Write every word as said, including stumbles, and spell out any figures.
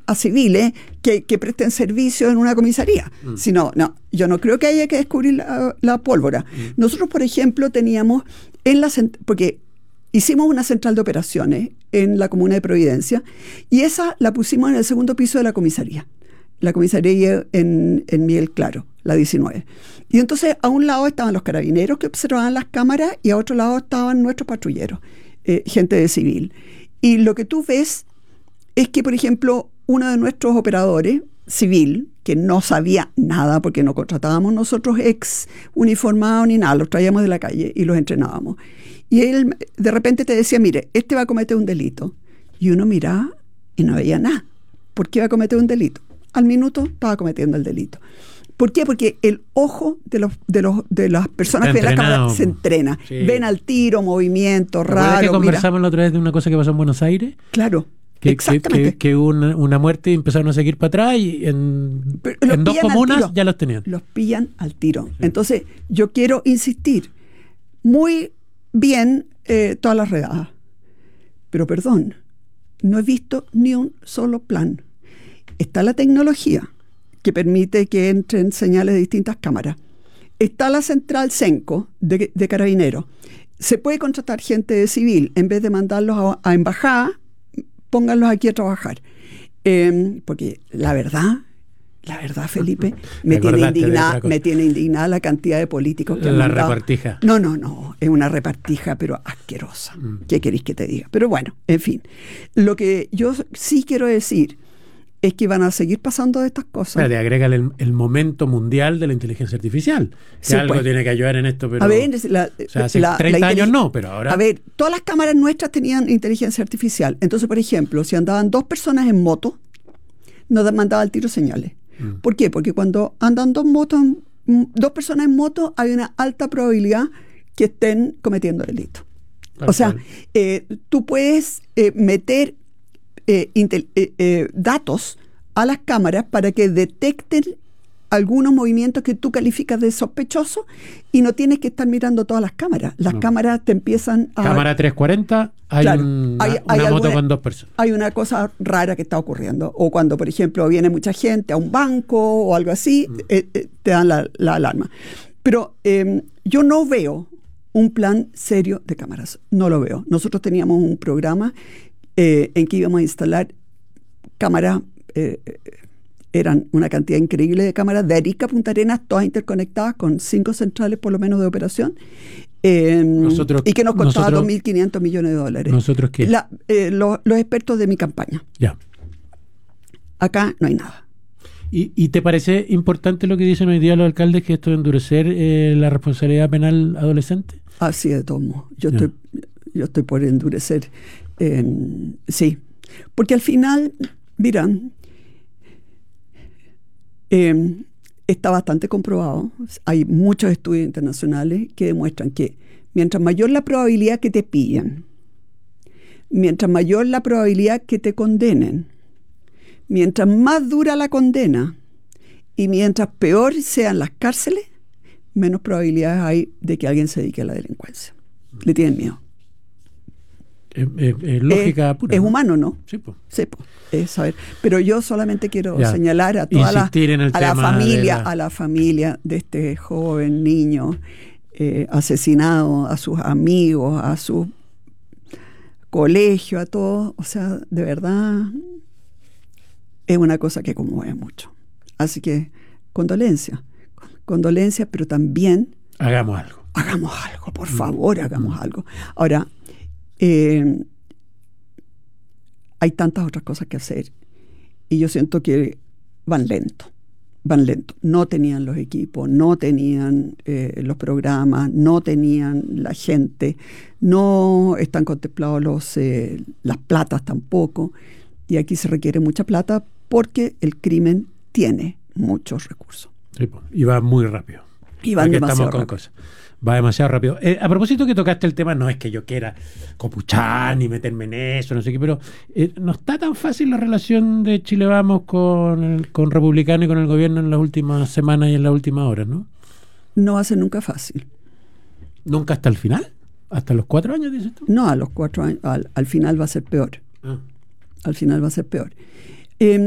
a civiles que, que presten servicio en una comisaría. Mm. Sino, no, yo no creo que haya que descubrir la, la pólvora. Mm. Nosotros, por ejemplo, teníamos en la... porque hicimos una central de operaciones en la comuna de Providencia y esa la pusimos en el segundo piso de la comisaría. La comisaría en, en Miguel Claro, la diecinueve. Y entonces a un lado estaban los carabineros que observaban las cámaras y a otro lado estaban nuestros patrulleros, eh, gente de civil. Y lo que tú ves es que, por ejemplo, uno de nuestros operadores, civil, que no sabía nada porque no contratábamos nosotros ex uniformados ni nada, los traíamos de la calle y los entrenábamos. Y él de repente te decía, mire, este va a cometer un delito. Y uno miraba y no veía nada. ¿Por qué va a cometer un delito? Al minuto estaba cometiendo el delito. ¿Por qué? Porque el ojo de los de los de las personas que ven la cámara se entrena. Sí. Ven al tiro, movimientos raros. que conversamos mira. la otra vez de una cosa que pasó en Buenos Aires? Claro. Que, exactamente. Que, que hubo una, una muerte y empezaron a seguir para atrás y en, en dos comunas ya los tenían. Los pillan al tiro. Sí. Entonces, yo quiero insistir muy bien eh, todas las redadas. Pero perdón, no he visto ni un solo plan. Está la tecnología que permite que entren señales de distintas cámaras. Está la central Senco de, de Carabineros. Se puede contratar gente de civil. En vez de mandarlos a, a embajada, pónganlos aquí a trabajar. Eh, porque la verdad, la verdad, Felipe, me tiene, indignada, me tiene indignada la cantidad de políticos que han La mandado. repartija. No, no, no. Es una repartija, pero asquerosa. Mm. ¿Qué queréis que te diga? Pero bueno, en fin. Lo que yo sí quiero decir es que van a seguir pasando estas cosas. Espérate, agrégale el, el momento mundial de la inteligencia artificial. Que sí, algo pues, tiene que ayudar en esto, pero... A ver, la, o sea, hace la, treinta la años no, pero ahora... A ver, todas las cámaras nuestras tenían inteligencia artificial. Entonces, por ejemplo, si andaban dos personas en moto, nos mandaba al tiro señales. Mm. ¿Por qué? Porque cuando andan dos motos, dos personas en moto, hay una alta probabilidad que estén cometiendo delito. Tal o sea, eh, tú puedes eh, meter Eh, intel, eh, eh, datos a las cámaras para que detecten algunos movimientos que tú calificas de sospechosos y no tienes que estar mirando todas las cámaras. Las no. cámaras te empiezan a... Cámara trescientos cuarenta, hay, claro, un, hay, una, hay una moto alguna, con dos personas. Hay una cosa rara que está ocurriendo. O cuando, por ejemplo, viene mucha gente a un banco o algo así, mm. eh, eh, te dan la, la alarma. Pero eh, yo no veo un plan serio de cámaras. No lo veo. Nosotros teníamos un programa Eh, en que íbamos a instalar cámaras, eh, eran una cantidad increíble de cámaras de Arica a Punta Arenas, todas interconectadas con cinco centrales por lo menos de operación, eh, nosotros, y que nos costaba dos mil quinientos millones de dólares. ¿Nosotros qué? La, eh, lo, los expertos de mi campaña. Ya. Acá no hay nada. ¿Y, ¿Y te parece importante lo que dicen hoy día los alcaldes, que esto de endurecer eh, la responsabilidad penal adolescente? Así de todos modos. Yo, estoy, yo estoy por endurecer. Eh, sí, porque al final, mira, eh, está bastante comprobado, hay muchos estudios internacionales que demuestran que mientras mayor la probabilidad que te pillen, mientras mayor la probabilidad que te condenen, mientras más dura la condena y mientras peor sean las cárceles, menos probabilidades hay de que alguien se dedique a la delincuencia. Le tienen miedo. Es, es, es lógica es, pura. Es ¿no? humano, ¿no? Sí, pues. Sí, po. Es saber. Pero yo solamente quiero ya. señalar a toda la, a la familia, la... a la familia de este joven niño eh, asesinado, a sus amigos, a su colegio, a todos. O sea, de verdad es una cosa que conmueve mucho. Así que condolencias, condolencias, pero también hagamos algo. Hagamos algo, por favor, hagamos mm. algo. Ahora, Eh, hay tantas otras cosas que hacer y yo siento que van lento, van lento. No tenían los equipos, no tenían eh, los programas, no tenían la gente, no están contemplados los, eh, las platas tampoco, y aquí se requiere mucha plata porque el crimen tiene muchos recursos. Sí, y va muy rápido. Y van demasiado estamos con rápido. Cosas. Va demasiado rápido. Eh, a propósito que tocaste el tema, no es que yo quiera copuchar ni meterme en eso, no sé qué, pero eh, no está tan fácil la relación de Chile Vamos con, el, con Republicano y con el gobierno en las últimas semanas y en las últimas horas, ¿no? No va a ser nunca fácil. ¿Nunca hasta el final? ¿Hasta los cuatro años, dices tú? No, a los cuatro años, al, al final va a ser peor. Ah. Al final va a ser peor. Eh,